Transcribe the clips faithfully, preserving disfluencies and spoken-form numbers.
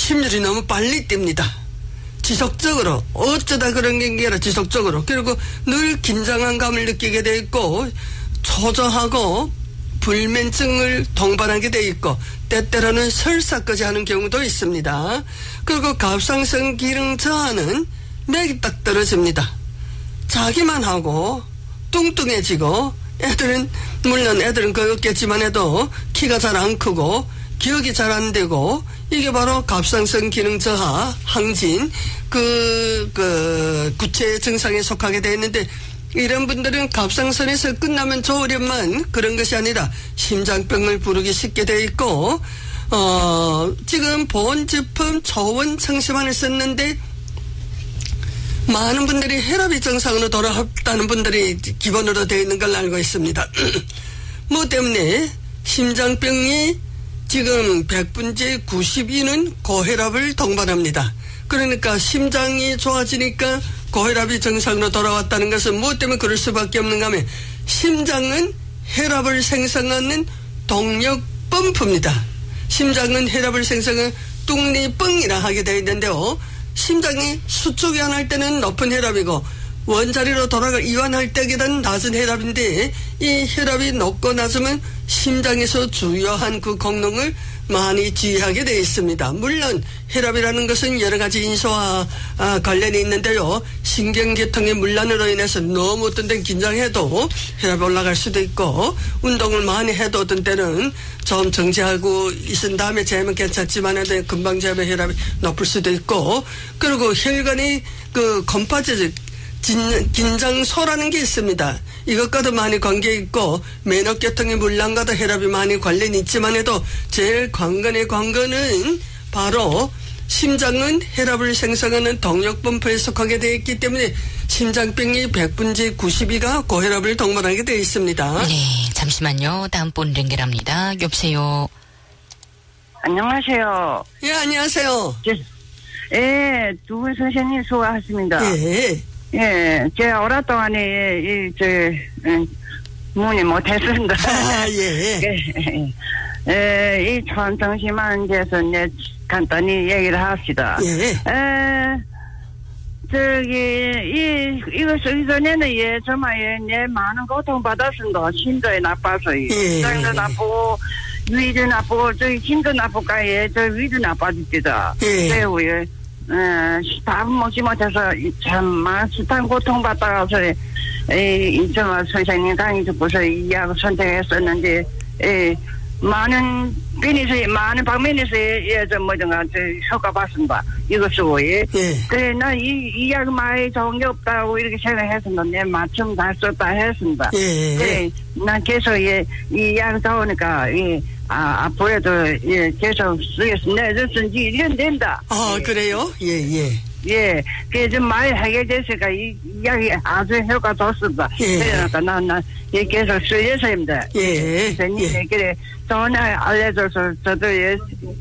심혈이 너무 빨리 뜁니다. 지속적으로 어쩌다 그런 게 아니라 지속적으로. 그리고 늘 긴장한 감을 느끼게 돼 있고 초조하고 불면증을 동반하게 돼 있고 때때로는 설사까지 하는 경우도 있습니다. 그리고 갑상선 기능 저하는 맥이 딱 떨어집니다. 자기만 하고 뚱뚱해지고 애들은 물론 애들은 그렇겠지만 해도 키가 잘 안 크고 기억이 잘 안 되고 이게 바로 갑상선 기능 저하 항진 그, 그 구체 증상에 속하게 되어 있는데 이런 분들은 갑상선에서 끝나면 좋으련만 그런 것이 아니라 심장병을 부르기 쉽게 되어 있고 어 지금 보온제품 저온 청심환을 썼는데 많은 분들이 혈압이 정상으로 돌아왔다는 분들이 기본으로 되어 있는 걸 알고 있습니다. 뭐 때문에 심장병이 지금 백 분째 구십이는 고혈압을 동반합니다. 그러니까 심장이 좋아지니까 고혈압이 정상으로 돌아왔다는 것은 무엇 때문에 그럴 수밖에 없는가 하면 심장은 혈압을 생성하는 동력 펌프입니다. 심장은 혈압을 생성하는 뚱니뻥이라 하게 되어 있는데요. 심장이 수축이완할 때는 높은 혈압이고 원자리로 돌아가 이완할 때보다는 낮은 혈압인데 이 혈압이 높고 낮으면 심장에서 주요한 그功能을 많이 지휘하게 되어 있습니다. 물론 혈압이라는 것은 여러 가지 인수와 아, 관련이 있는데요. 신경계통의 문란으로 인해서 너무 어떤 때는 긴장해도 혈압이 올라갈 수도 있고 운동을 많이 해도 어떤 때는 좀 정지하고 있은 다음에 재면 괜찮지만 해도 금방 재면 혈압이 높을 수도 있고 그리고 혈관이 그 컴파즈 긴장소라는 게 있습니다. 이것과도 많이 관계 있고 면역계통의 문란과도 혈압이 많이 관련이 있지만 해도 제일 관건의 관건은 바로 심장은 혈압을 생성하는 동력펌프에 속하게 되어 있기 때문에 심장병이 백 분째 구십이가 고혈압을 동반하게 되어 있습니다. 네, 잠시만요. 다음 분 연결합니다. 여보세요. 안녕하세요. 예, 안녕하세요. 예, 두 분 선생님 수고하셨습니다. 예. 예, 제가 오랫동안에, 이, 저, 음, 문의 못했습니다. 아, 예. 예, 예, 이 초안정심환에 대해서 이제 간단히 얘기를 합시다. 예. 에, 저기, 이, 이거 쓰기 전에는 예, 정말 예, 예, 많은 고통받았습니다. 심도에 나빠서, 예. 심장도 나쁘고, 위도 나쁘고, 저기 힘도 나쁘까, 예, 저 위도 나빠집니다. 예. 그리고 예, 에, 밥은 먹지 못해서 참 많은 숱한 고통받다가서 이 정말 선생님 강의 듣고서 이 약을 선택했었는데 에, 많은 면에서 많은 방면에서 예, 저 뭐든가 저 효과 봤습니다. 이거 쓰고 예. 예. 그래 나이 이 약 많이 좋은 게 없다고 이렇게 생각했었는데 마침 다 썼다 했습니다. 예. 그래 난 계속 예, 이 약 좋으니까 예. 아, 앞으로도, 예, 계속 쓰겠습니다. 네, 쓴지 일 년 된다. 아, 예. 그래요? 예, 예. 예, 그게 좀 많이 해결됐으니까, 이, 이 약이 아주 효과 좋습니다. 예. 그러니까 난, 난, 예, 계속 쓰겠습니다. 예. 선생님, 예. 그래, 좋은 날 알려줘서, 저도, 예,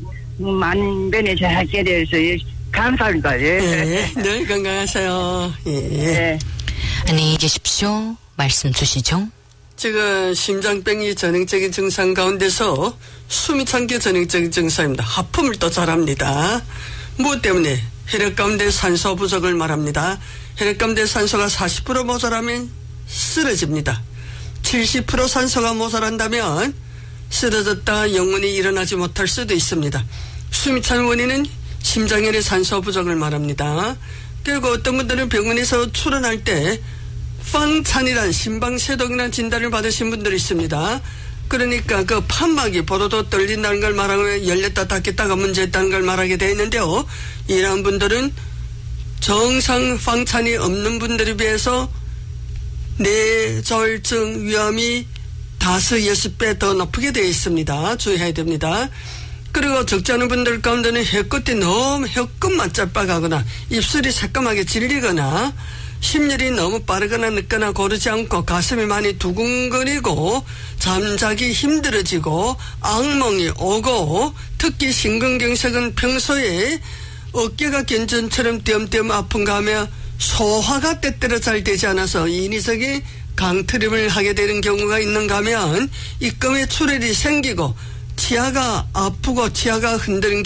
많은 면에서 하게 돼서, 예, 감사합니다. 예. 예. 늘 건강하세요. 예. 예. 안녕히 계십시오. 말씀 주시죠. 지금 심장병이 전형적인 증상 가운데서 숨이 찬 게 전형적인 증상입니다. 하품을 또 잘합니다. 무엇 때문에? 혈액 가운데 산소 부족을 말합니다. 혈액 가운데 산소가 사십 퍼센트 모자라면 쓰러집니다. 칠십 퍼센트 산소가 모자란다면 쓰러졌다가 영원히 일어나지 못할 수도 있습니다. 숨이 찬 원인은 심장혈의 산소 부족을 말합니다. 그리고 어떤 분들은 병원에서 출원할 때 빵찬이란 심방세동이라는 진단을 받으신 분들이 있습니다. 그러니까 그 판막이 보도도 떨린다는 걸 말하고 열렸다 닫겠다가 문제있다는 걸 말하게 되어 있는데요. 이러한 분들은 정상 빵찬이 없는 분들에 비해서 뇌졸중 위험이 다섯, 여섯 배 더 높게 되어 있습니다. 주의해야 됩니다. 그리고 적지 않은 분들 가운데는 혀끝이 너무 혀끝만 짤빡하거나 입술이 새까맣게 질리거나 심열이 너무 빠르거나 늦거나 고르지 않고 가슴이 많이 두근거리고 잠자기 힘들어지고 악몽이 오고 특히 심근경색은 평소에 어깨가 견전처럼 띄엄띄엄 아픈가 하며 소화가 때때로 잘 되지 않아서 인위적인 강트림을 하게 되는 경우가 있는가 하면 입금에 출혈이 생기고 치아가 아프고 치아가 흔드는